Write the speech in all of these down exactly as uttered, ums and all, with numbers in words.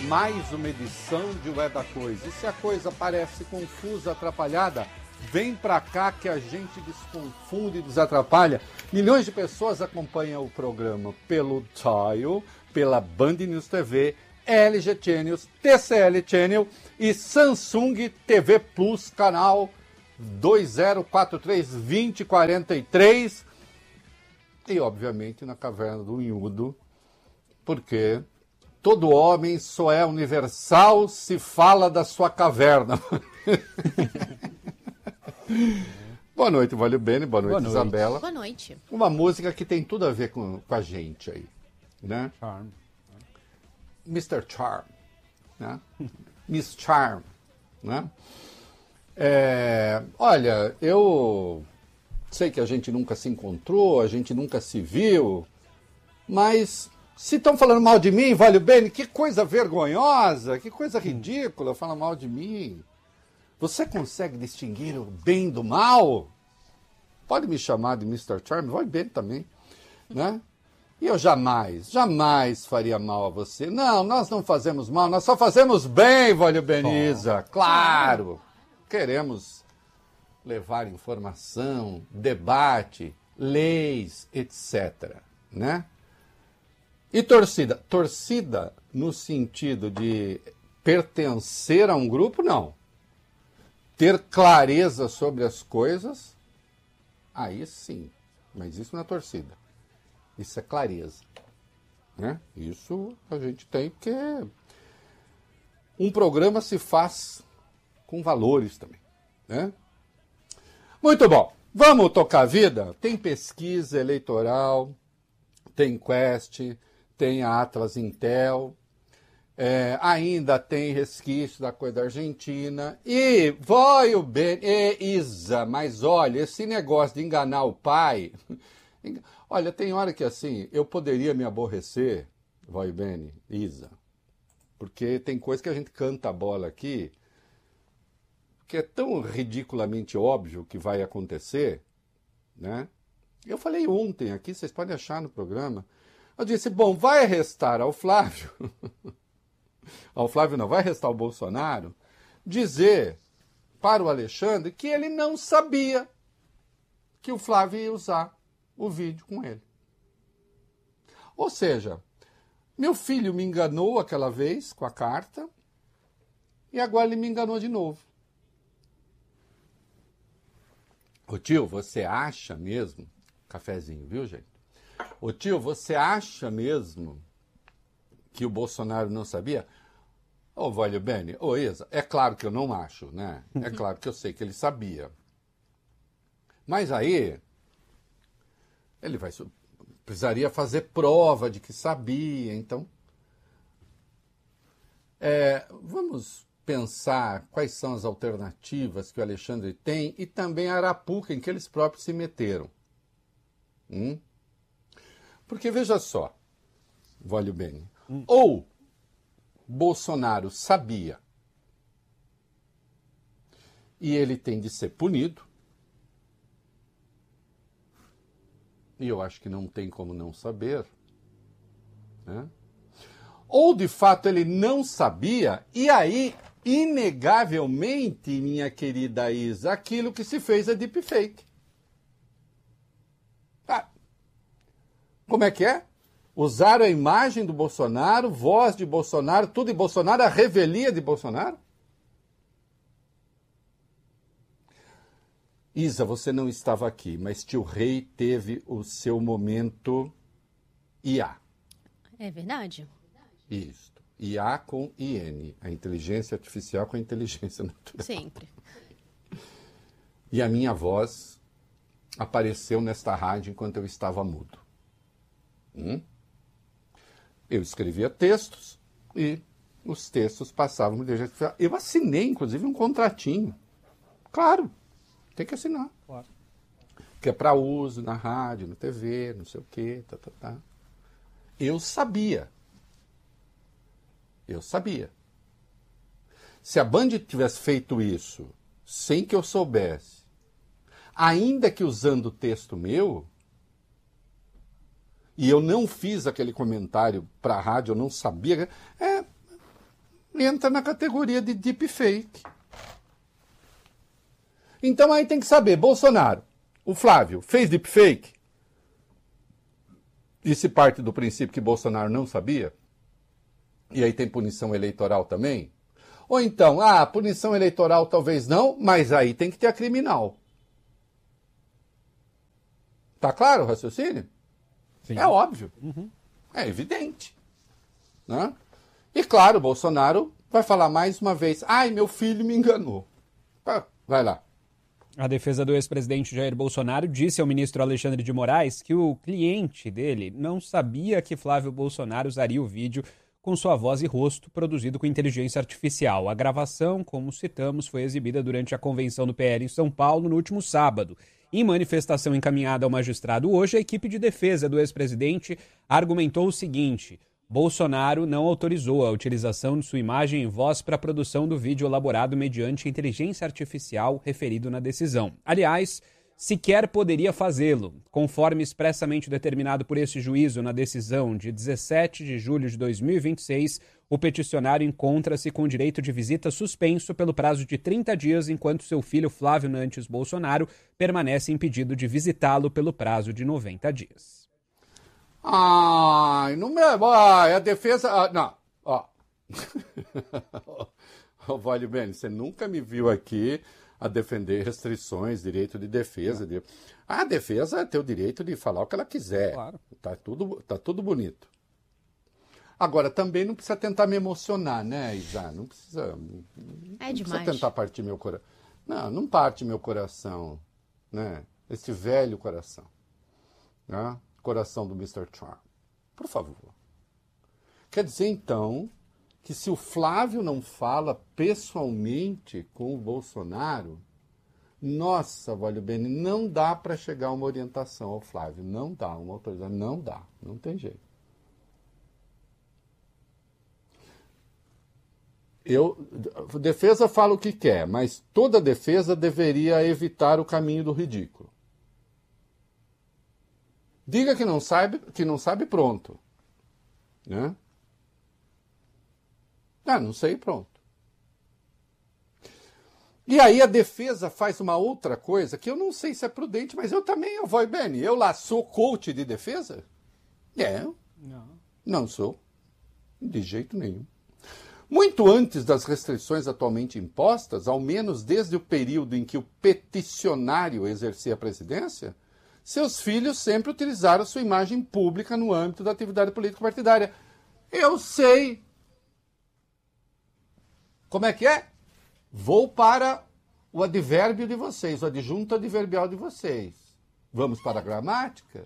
mais uma edição de O É da Coisa. E se a coisa parece confusa, atrapalhada, vem pra cá que a gente desconfunde e desatrapalha. Milhões de pessoas acompanham o programa pelo Tile, pela Band News T V, L G Channels, T C L Channel e Samsung T V Plus, canal dois zero quatro três, dois zero quatro três. E, obviamente, na Caverna do Unhudo, porque todo homem só é universal se fala da sua caverna. Boa noite, Valeu Bene. Boa noite, Boa noite, Isabela. Boa noite. Uma música que tem tudo a ver com, com a gente aí, né? Charm. mister Charm, né? Miss Charm, né? É, olha, eu sei que a gente nunca se encontrou, a gente nunca se viu, mas se estão falando mal de mim, Valeu Bene, que coisa vergonhosa, que coisa ridícula, fala mal de mim. Você consegue distinguir o bem do mal? Pode me chamar de mister Charm, vai bem também, né? E eu jamais, jamais faria mal a você. Não, nós não fazemos mal, nós só fazemos bem, Valeu Beniza. Claro, queremos levar informação, debate, leis, etcétera, né? E torcida? Torcida no sentido de pertencer a um grupo, não. Ter clareza sobre as coisas, aí sim. Mas isso não é torcida. Isso é clareza. Né? Isso a gente tem, porque um programa se faz com valores também. Né? Muito bom. Vamos tocar a vida? Tem pesquisa eleitoral, tem Quest, tem a Atlas Intel, é, ainda tem resquício da coisa da Argentina. E vai o bem, e Isa, mas olha, esse negócio de enganar o pai. Olha, tem hora que assim, eu poderia me aborrecer, vai bem, Isa, porque tem coisa que a gente canta a bola aqui, que é tão ridiculamente óbvio que vai acontecer, né? Eu falei ontem aqui, vocês podem achar no programa. Eu disse, bom, vai restar ao Flávio, ao Flávio não, vai restar ao Bolsonaro, dizer para o Alexandre que ele não sabia que o Flávio ia usar o vídeo com ele. Ou seja, meu filho me enganou aquela vez com a carta e agora ele me enganou de novo. Ô tio, você acha mesmo... Cafezinho, viu, gente? Ô tio, você acha mesmo que o Bolsonaro não sabia? Ô, Valeu Bene, ô Isa, é claro que eu não acho, né? É claro que eu sei que ele sabia. Mas aí, ele vai, precisaria fazer prova de que sabia, então... É, vamos pensar quais são as alternativas que o Alexandre tem e também a arapuca em que eles próprios se meteram. Hum? Porque veja só, Valeu Bene, hum. ou Bolsonaro sabia e ele tem de ser punido, e eu acho que não tem como não saber, né? Ou de fato ele não sabia e aí, inegavelmente, minha querida Isa, aquilo que se fez é deepfake. Como é que é? Usaram a imagem do Bolsonaro, voz de Bolsonaro, tudo de Bolsonaro, a revelia de Bolsonaro? Isa, você não estava aqui, mas tio Rei teve o seu momento I A. É verdade? Isso. I A com I N. A inteligência artificial com a inteligência natural. Sempre. E a minha voz apareceu nesta rádio enquanto eu estava mudo. Hum? Eu escrevia textos e os textos passavam. Eu assinei, inclusive, um contratinho. Claro, tem que assinar. Claro. Que é para uso na rádio, na T V, não sei o quê. Tá, tá, tá. Eu sabia. Eu sabia. Se a Band tivesse feito isso sem que eu soubesse, ainda que usando o texto meu, e eu não fiz aquele comentário para a rádio, eu não sabia. É, entra na categoria de deepfake. Então aí tem que saber, Bolsonaro, o Flávio, fez deepfake? E se parte do princípio que Bolsonaro não sabia? E aí tem punição eleitoral também? Ou então, ah, punição eleitoral talvez não, mas aí tem que ter a criminal. Tá claro o raciocínio? Sim. É óbvio. Uhum. É evidente. Né? E claro, Bolsonaro vai falar mais uma vez, ai, meu filho me enganou. Vai lá. A defesa do ex-presidente Jair Bolsonaro disse ao ministro Alexandre de Moraes que o cliente dele não sabia que Flávio Bolsonaro usaria o vídeo com sua voz e rosto produzido com inteligência artificial. A gravação, como citamos, foi exibida durante a convenção do P L em São Paulo no último sábado. Em manifestação encaminhada ao magistrado hoje, a equipe de defesa do ex-presidente argumentou o seguinte: Bolsonaro não autorizou a utilização de sua imagem e voz para a produção do vídeo elaborado mediante inteligência artificial referido na decisão. Aliás, sequer poderia fazê-lo, conforme expressamente determinado por esse juízo na decisão de dezessete de julho de dois mil e vinte e seis, o peticionário encontra-se com direito de visita suspenso pelo prazo de trinta dias, enquanto seu filho Flávio Nantes Bolsonaro permanece impedido de visitá-lo pelo prazo de noventa dias. Ai, não me... Ai, a defesa... Ah, não, ó. Ô, Vale Bene, você nunca me viu aqui a defender restrições, direito de defesa. De... A defesa tem o direito de falar o que ela quiser. Claro. Tá tudo, tá tudo bonito. Agora, também não precisa tentar me emocionar, né, Isa? Não precisa... É não demais. precisa tentar partir meu coração. Não, não parte meu coração, né? Esse velho coração. Né? Coração do mister Charm. Por favor. Quer dizer, então, que se o Flávio não fala pessoalmente com o Bolsonaro, nossa, Vale Bene, não dá para chegar a uma orientação ao Flávio. Não dá, uma autorização. Não dá. Não tem jeito. Eu, defesa fala o que quer, mas toda defesa deveria evitar o caminho do ridículo. Diga que não sabe, que não sabe, pronto. Né? Ah, não sei, pronto. E aí a defesa faz uma outra coisa que eu não sei se é prudente, mas eu também, eu vou bem. Eu lá sou coach de defesa? É. Não. Não sou. De jeito nenhum. Muito antes das restrições atualmente impostas, ao menos desde o período em que o peticionário exercia a presidência, seus filhos sempre utilizaram sua imagem pública no âmbito da atividade político-partidária. Eu sei. Como é que é? Vou para o advérbio de vocês, o adjunto adverbial de vocês. Vamos para a gramática?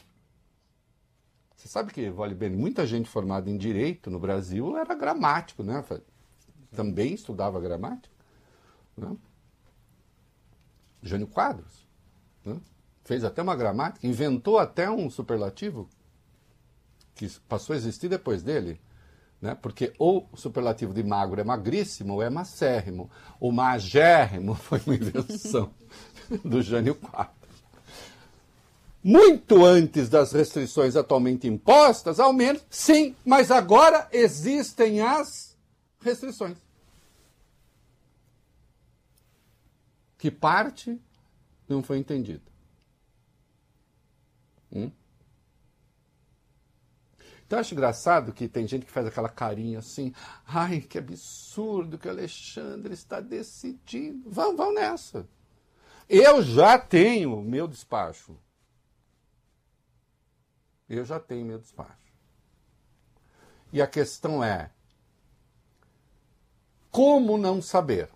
Você sabe que, Vale Bene, muita gente formada em Direito no Brasil era gramático, né? Também estudava gramática. Né? Jânio Quadros. Né? Fez até uma gramática, inventou até um superlativo que passou a existir depois dele. Né? Porque ou o superlativo de magro é magríssimo ou é macérrimo. O magérrimo foi uma invenção do Jânio Quadros. Muito antes das restrições atualmente impostas, ao menos, sim, mas agora existem as restrições. Que parte não foi entendida. Hum? Então eu acho engraçado que tem gente que faz aquela carinha assim, ai, que absurdo que o Alexandre está decidindo. Vão, vão nessa. Eu já tenho meu despacho. Eu já tenho meu despacho. E a questão é, como não saber?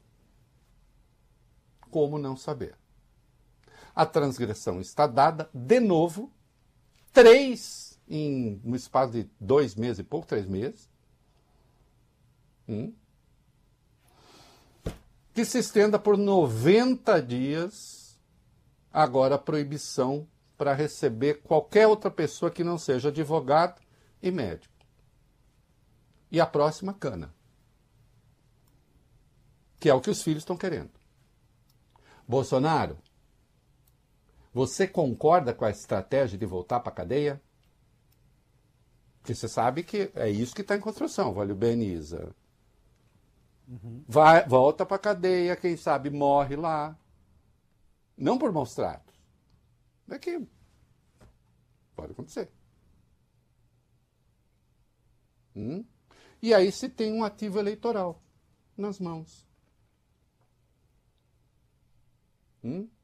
Como não saber? A transgressão está dada, de novo, três, em, no espaço de dois meses e pouco, três meses, hum, que se estenda por noventa dias, agora a proibição para receber qualquer outra pessoa que não seja advogado e médico. E a próxima, cana. Que é o que os filhos estão querendo. Bolsonaro, você concorda com a estratégia de voltar para a cadeia? Porque você sabe que é isso que está em construção, Vale Bene, Isa. Uhum. Vai, volta para a cadeia, quem sabe morre lá. Não por maus tratos. É que pode acontecer. Hum? E aí se tem um ativo eleitoral nas mãos. Hum?